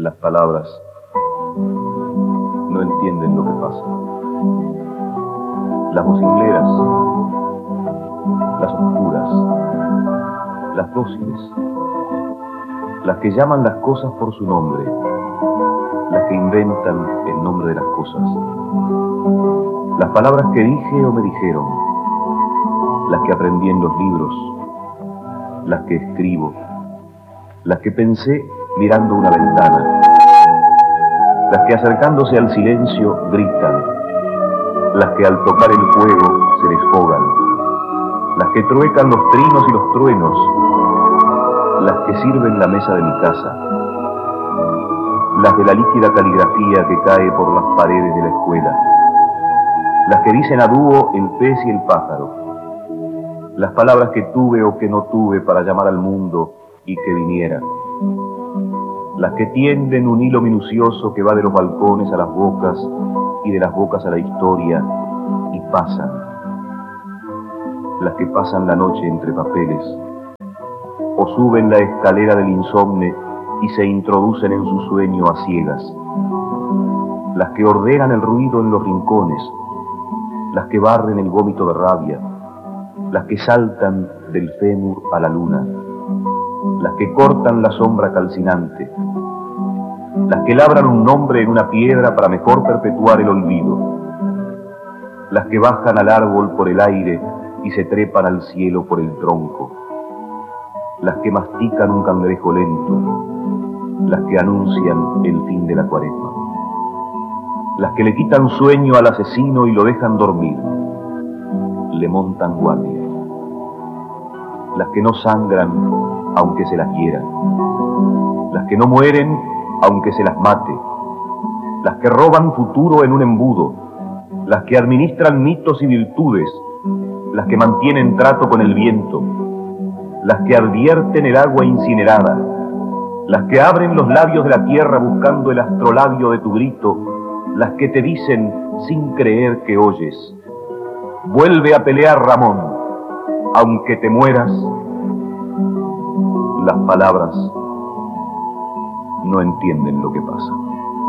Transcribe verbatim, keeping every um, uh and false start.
Las palabras no entienden lo que pasa. Las vocingleras, las oscuras, las dóciles, las que llaman las cosas por su nombre, las que inventan el nombre de las cosas, las palabras que dije o me dijeron, las que aprendí en los libros, las que escribo, las que pensé mirando una ventana, las que acercándose al silencio gritan, las que al tocar el fuego se desfogan, las que truecan los trinos y los truenos, las que sirven la mesa de mi casa, las de la líquida caligrafía que cae por las paredes de la escuela, las que dicen a dúo el pez y el pájaro, las palabras que tuve o que no tuve para llamar al mundo y que viniera, las que tienden un hilo minucioso que va de los balcones a las bocas y de las bocas a la historia y pasan, las que pasan la noche entre papeles o suben la escalera del insomne y se introducen en su sueño a ciegas, las que ordenan el ruido en los rincones, las que barren el vómito de rabia, las que saltan del fémur a la luna, las que cortan la sombra calcinante, las que labran un nombre en una piedra para mejor perpetuar el olvido, las que bajan al árbol por el aire y se trepan al cielo por el tronco, las que mastican un cangrejo lento, las que anuncian el fin de la cuaresma, las que le quitan sueño al asesino y lo dejan dormir, le montan guardia, las que no sangran aunque se las hieran, las que no mueren aunque se las mate, las que roban futuro en un embudo, las que administran mitos y virtudes, las que mantienen trato con el viento, las que advierten el agua incinerada, las que abren los labios de la tierra buscando el astrolabio de tu grito, las que te dicen sin creer que oyes, vuelve a pelear Ramón, aunque te mueras. Las palabras no entienden lo que pasa.